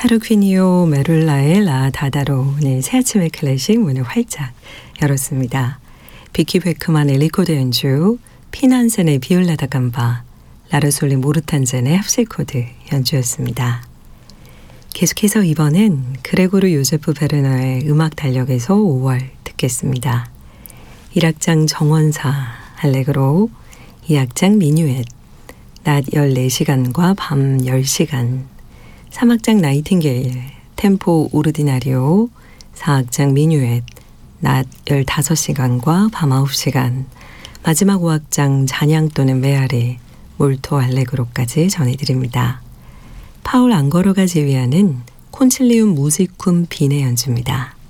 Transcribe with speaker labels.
Speaker 1: 타르퀴니오 메룰라의 라 다다로 오늘 새 아침의 클래식 문을 활짝 열었습니다. 비키 베크만의 리코더 연주, 피난센의 비올라 다 감바, 라르솔리 모르탄젠의 합실 코드 연주였습니다. 계속해서 이번엔 그레고르 요제프 베르너의 음악 달력에서 5월 듣겠습니다. 1악장 정원사 알레그로, 2악장 미뉴엣, 낮 14시간과 밤 10시간, 3악장 나이팅게일, 템포 오르디나리오, 4악장 미뉴엣, 낮 15시간과 밤 9시간, 마지막 5악장 잔향 또는 메아리, 몰토 알레그로까지 전해드립니다. 파울 앙거로가 지휘하는 콘칠리움 무지쿰 빈의 연주입니다.